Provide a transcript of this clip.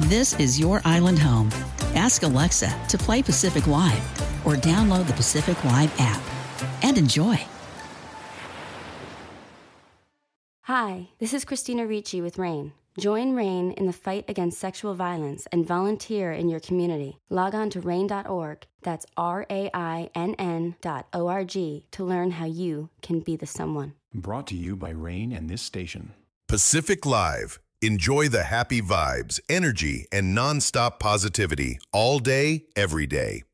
This is your island home. Ask Alexa to play Pacific Wide or download the Pacific Wide app and enjoy. Hi, this is Christina Ricci with RAIN. Join RAIN in the fight against sexual violence and volunteer in your community. Log on to RAIN.org, that's RAINN.org, to learn how you can be the someone. Brought to you by RAIN and this station. Pacific Live. Enjoy the happy vibes, energy, and nonstop positivity all day, every day.